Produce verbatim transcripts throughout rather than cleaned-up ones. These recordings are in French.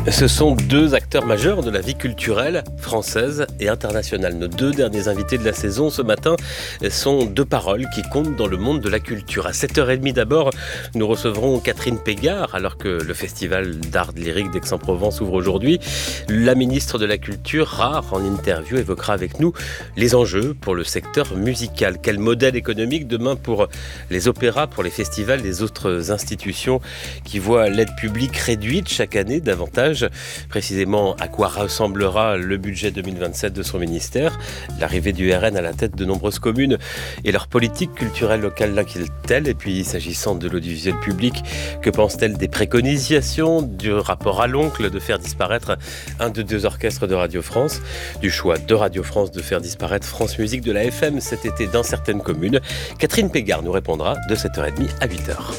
Ce sont deux acteurs majeurs de la vie culturelle française et internationale. Nos deux derniers invités de la saison ce matin sont deux paroles qui comptent dans le monde de la culture. À sept heures trente d'abord, nous recevrons Catherine Pégard, alors que le festival d'art lyrique d'Aix-en-Provence ouvre aujourd'hui. La ministre de la Culture, rare en interview, évoquera avec nous les enjeux pour le secteur musical. Quel modèle économique demain pour les opéras, pour les festivals, les autres institutions qui voient l'aide publique réduite chaque année davantage. Précisément, à quoi ressemblera le budget deux mille vingt-sept de son ministère, l'arrivée du R N à la tête de nombreuses communes et leur politique culturelle locale laquelle-t-elle. Et puis, s'agissant de l'audiovisuel public, que pense-t-elle des préconisations du rapport à l'oncle de faire disparaître un de deux orchestres de Radio France, du choix de Radio France de faire disparaître France Musique de la F M cet été dans certaines communes. Catherine Pégard nous répondra de sept heures trente à huit heures.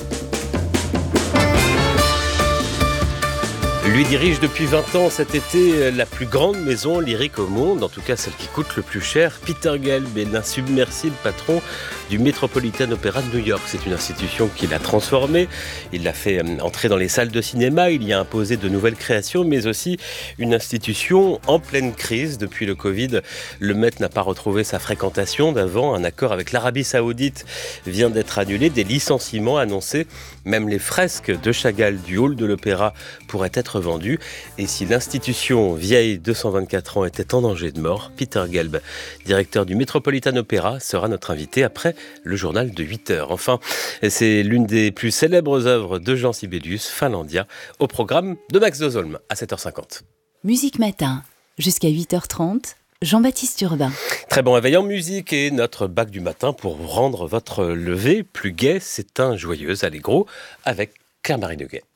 Lui dirige depuis vingt ans cet été la plus grande maison lyrique au monde, en tout cas celle qui coûte le plus cher. Peter Gelb est l'insubmersible patron du Metropolitan Opera de New York. C'est une institution qu'il a transformée. Il l'a fait entrer dans les salles de cinéma, il y a imposé de nouvelles créations, mais aussi une institution en pleine crise. Depuis le Covid, le Met n'a pas retrouvé sa fréquentation d'avant. Un accord avec l'Arabie Saoudite vient d'être annulé, des licenciements annoncés. Même les fresques de Chagall du hall de l'Opéra pourraient être vendues. Et si l'institution vieille deux cent vingt-quatre ans était en danger de mort, Peter Gelb, directeur du Metropolitan Opera, sera notre invité après le journal de huit heures. Enfin, c'est l'une des plus célèbres œuvres de Jean Sibelius, Finlandia, au programme de Max Dozolm à sept heures cinquante. Musique Matin, jusqu'à huit heures trente. Jean-Baptiste Urbain. Très bon réveil en musique et notre bac du matin pour rendre votre lever plus gai. C'est un joyeux allegro avec Claire-Marie Noguet.